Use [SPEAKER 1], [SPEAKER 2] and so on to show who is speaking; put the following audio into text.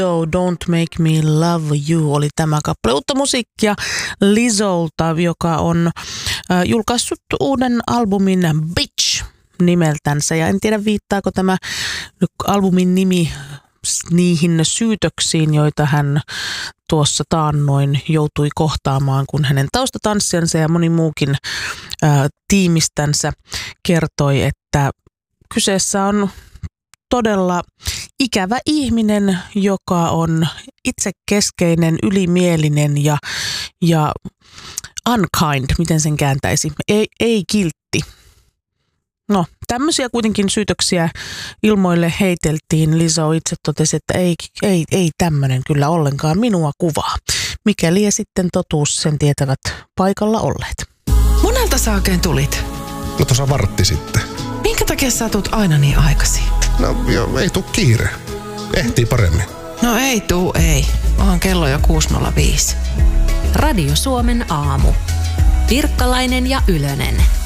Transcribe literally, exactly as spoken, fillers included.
[SPEAKER 1] So Don't Make Me Love You oli tämä kappale. Uutta musiikkia Lizolta, joka on äh, julkaissut uuden albumin Bitch nimeltänsä. Ja en tiedä, viittaako tämä albumin nimi niihin syytöksiin, joita hän tuossa taannoin joutui kohtaamaan, kun hänen taustatanssijansa ja moni muukin ää, tiimistänsä kertoi, että kyseessä on todella ikävä ihminen, joka on itsekeskeinen, ylimielinen ja, ja unkind, miten sen kääntäisi, ei, ei kiltti. No, tämmöisiä kuitenkin syytöksiä ilmoille heiteltiin. Lizzo itse totesi, että ei, ei, ei tämmöinen kyllä ollenkaan minua kuvaa. Mikäli ja sitten totuus sen tietävät paikalla olleet.
[SPEAKER 2] Monelta sä oikein tulit?
[SPEAKER 3] No tuossa vartti sitten.
[SPEAKER 2] Minkä takia sä tulet aina niin aikaisin?
[SPEAKER 3] No joo, ei tuu kiire. Ehtii paremmin.
[SPEAKER 2] No ei tuu, ei. Onhan kello jo kuusi nolla viisi.
[SPEAKER 4] Radio Suomen aamu. Pirkkalainen ja Ylönen.